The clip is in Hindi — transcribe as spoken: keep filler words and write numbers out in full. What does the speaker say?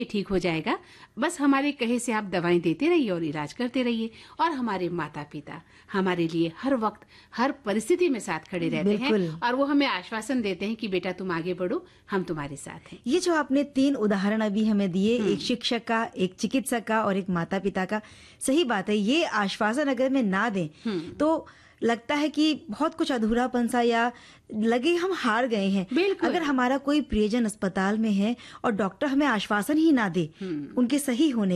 ठीक हो जाएगा। बस हमारे कहे से आप दवाएं देते रहिए और इलाज करते रहिए। और हमारे माता पिता हमारे लिए हर वक्त हर परिस्थिति में साथ खड़े रहते हैं बिल्कुल। और वो हमें आश्वासन देते हैं कि बेटा तुम आगे बढ़ो, हम तुम्हारे साथ हैं। ये जो आपने तीन उदाहरण अभी हमें दिए, हम्म। एक शिक्षक का, एक चिकित्सक का और एक माता पिता का, सही बात है, ये आश्वासन अगर में ना दें हम्म। तो लगता है कि बहुत कुछ अधूरापन सा, या लगे हम हार गए हैं। बिल्कुल। अगर हमारा कोई प्रियजन अस्पताल में है और डॉक्टर हमें आश्वासन ही ना दे हम्म। उनके सही होने